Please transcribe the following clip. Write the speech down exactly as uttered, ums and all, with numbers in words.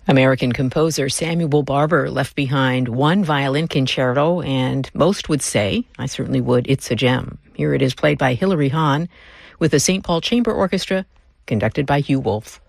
American composer Samuel Barber left behind one violin concerto, and most would say, I certainly would, it's a gem. Here it is played by Hilary Hahn with the Saint Paul Chamber Orchestra, conducted by Hugh Wolf.